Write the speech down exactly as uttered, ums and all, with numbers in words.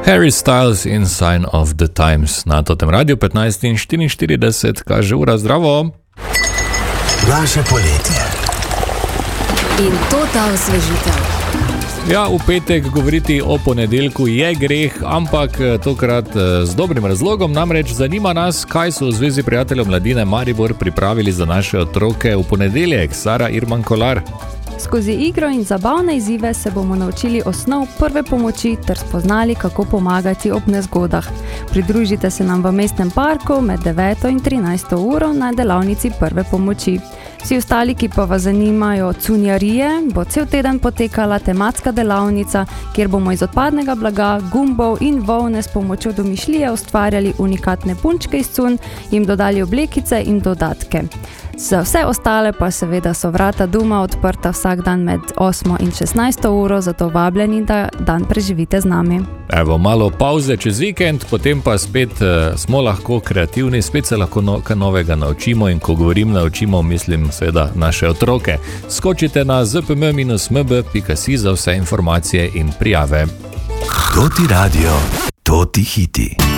Harry Styles in Sign of the Times na Totem Radio petnajst in štiriinštirideset, kaže ura, zdravo. Naše poletje. In to ta osvežitev. Ja, v petek govoriti o ponedeljku je greh, ampak tokrat z dobrim razlogom, namreč zanima nas, kaj so v Zvezi prijateljev mladine Maribor pripravili za naše otroke v ponedeljek. Sara Irman Kolar. Skozi igro in zabavne izzive se bomo naučili osnov prve pomoči ter spoznali, kako pomagati ob nezgodah. Pridružite se nam v mestnem parku med deveto in trinajsto uro na delavnici prve pomoči. Vsi ostali, ki pa vas zanimajo cunjarije, bo cel teden potekala tematska delavnica, kjer bomo iz odpadnega blaga, gumbov in volne s pomočjo domišljije ustvarjali unikatne punčke iz cunj, jim dodali oblekice in dodatke. Za vse ostale pa seveda so vrata doma odprta vsak dan med osmo in šestnajsto uro, zato vabljeni, da dan preživite z nami. Evo, malo pauze čez vikend, potem pa spet uh, smo lahko kreativni, spet se lahko no, kaj novega naučimo in ko govorim naučimo, mislim seveda naše otroke. Skočite na z p m minus m b pika si za vse informacije in prijave. To ti radio, to ti hiti.